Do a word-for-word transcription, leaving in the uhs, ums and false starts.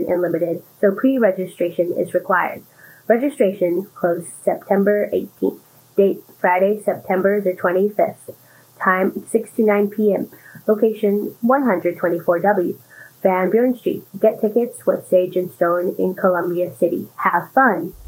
and limited, so pre-registration is required. Registration closed September eighteenth. Date Friday, September the twenty-fifth. Time six to nine p.m. Location one twenty-four W. Van Buren Street. Get tickets with Sage and Stone in Columbia City. Have fun!